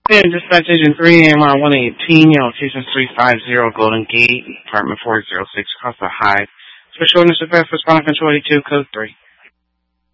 Yeah, dispatch agent 3 AMR 118, location 350 Golden Gate, apartment 406, across the High. Special orders of fast responder control 82, code 3.